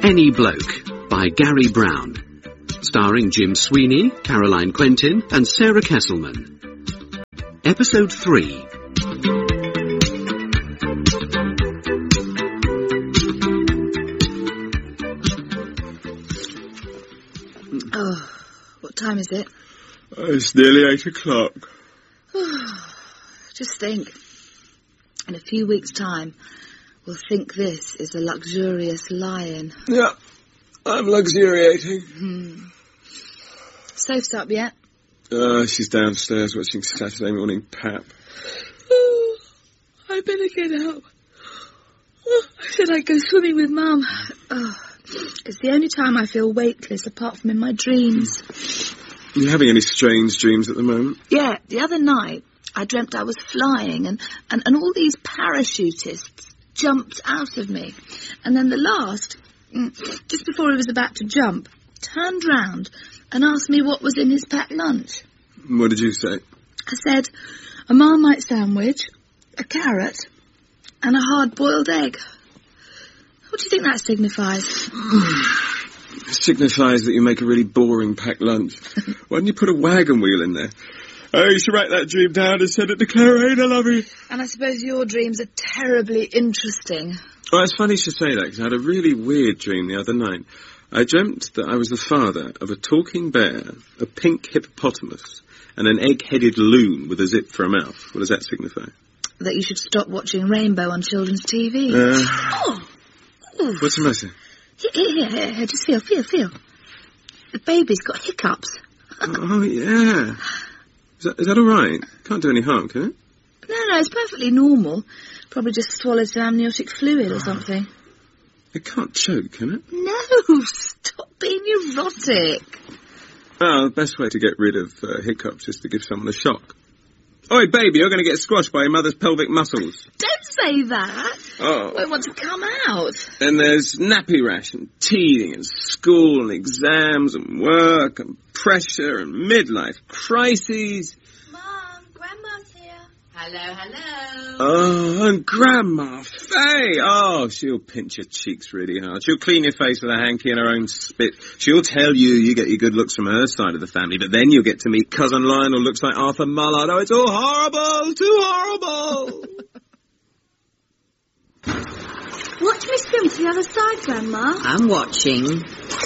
Any Bloke by Gary Brown. Starring Jim Sweeney, Caroline Quentin and Sarah Kesselman. Episode 3. Oh, what time is it? It's nearly 8 o'clock. Just think, in a few weeks' time, we'll think this is a luxurious lion. Yeah, I'm luxuriating. Soph's up yet? She's downstairs watching Saturday Morning Pap. Oh, I better get up. Oh, I said I'd go swimming with Mum. Oh, it's the only time I feel weightless, apart from in my dreams. Are you having any strange dreams at the moment? Yeah, the other night, I dreamt I was flying and all these parachutists jumped out of me. And then the last, just before he was about to jump, turned round and asked me what was in his packed lunch. What did you say? I said, a Marmite sandwich, a carrot, and a hard-boiled egg. What do you think that signifies? It signifies that you make a really boring packed lunch. Why didn't you put a wagon wheel in there? Oh, you should write that dream down and send it to Clarine, I love you. And I suppose your dreams are terribly interesting. Oh, it's funny you should say that, because I had a really weird dream the other night. I dreamt that I was the father of a talking bear, a pink hippopotamus, and an egg-headed loon with a zip for a mouth. What does that signify? That you should stop watching Rainbow on children's TV. What's the matter? Here, just feel. The baby's got hiccups. Oh, yeah. Is that all right? Can't do any harm, can it? No, it's perfectly normal. Probably just swallowed some amniotic fluid or something. It can't choke, can it? No, stop being neurotic. Well, the best way to get rid of hiccups is to give someone a shock. Oi, baby, you're going to get squashed by your mother's pelvic muscles. Don't say that. Oh. I want to come out. Then there's nappy rash and teething and school and exams and work and pressure and midlife crises. Mom, Grandma's here. Hello. Oh, and Grandma Faye. Oh, she'll pinch your cheeks really hard. She'll clean your face with a hanky and her own spit. She'll tell you get your good looks from her side of the family, but then you'll get to meet Cousin Lionel, looks like Arthur Mullard. Oh, it's all horrible, too horrible. Watch me swim to the other side, Grandma. I'm watching.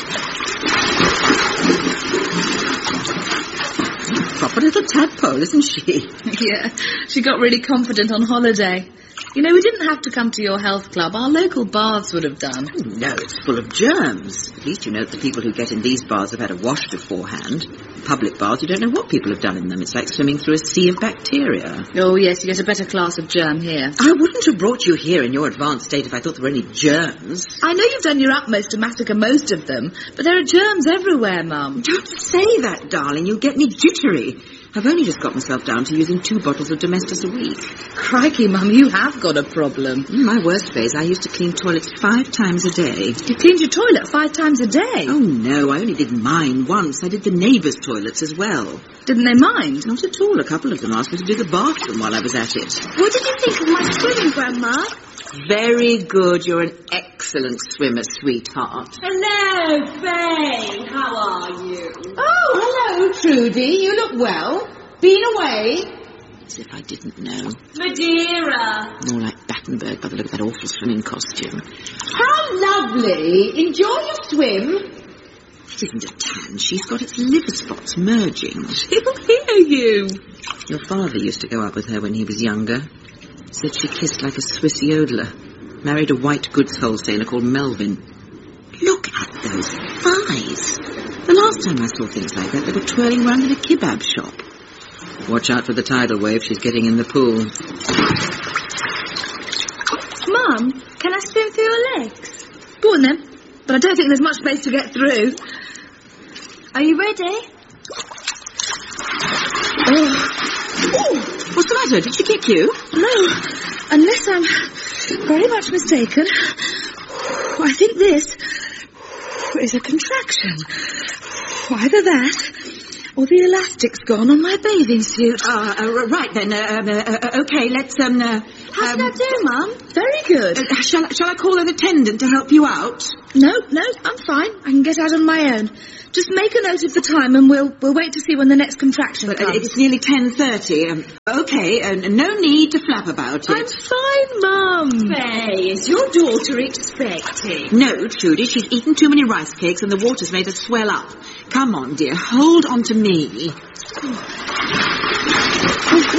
Proper little tadpole, isn't she? Yeah, she got really confident on holiday. You know, we didn't have to come to your health club. Our local baths would have done. No, it's full of germs. At least you know that the people who get in these baths have had a wash beforehand. Public baths, you don't know what people have done in them. It's like swimming through a sea of bacteria. Oh, yes, you get a better class of germ here. I wouldn't have brought you here in your advanced state if I thought there were any germs. I know you've done your utmost to massacre most of them, but there are germs everywhere, Mum. Don't say that, darling. You'll get me jittery. I've only just got myself down to using 2 bottles of Domestos a week. Crikey, Mum, you have got a problem. In my worst phase, I used to clean toilets 5 times a day. You cleaned your toilet 5 times a day? Oh, no, I only did mine once. I did the neighbours' toilets as well. Didn't they mind? Not at all. A couple of them asked me to do the bathroom while I was at it. What did you think of my swimming, Grandma? Very good. You're an excellent swimmer, sweetheart. Hello, Faye. How are you? Oh, hello, Trudy. You look well. Been away? As if I didn't know. Madeira. More like Battenberg by the look of that awful swimming costume. How lovely. Enjoy your swim. It isn't a tan. She's got its liver spots merging. She'll hear you. Your father used to go out with her when he was younger. Said she kissed like a Swiss yodeler. Married a white goods wholesaler called Melvin. Look at those thighs. The last time I saw things like that, they were twirling round in a kebab shop. Watch out for the tidal wave. She's getting in the pool. Mum, can I swim through your legs? Go on then. But I don't think there's much space to get through. Are you ready? Oh, what's the matter? Did she kick you? No, unless I'm very much mistaken. I think this is a contraction. Either that, or the elastic's gone on my bathing suit. Right then. Okay, How did I do, Mum? Very good. Shall I call an attendant to help you out? No, I'm fine. I can get out on my own. Just make a note of the time and we'll wait to see when the next contraction But comes. it's nearly 10:30. Okay, no need to flap about it. I'm fine, Mum. Faye, is your daughter expecting? No, Trudy, she's eaten too many rice cakes and the water's made her swell up. Come on, dear, hold on to me. Oh,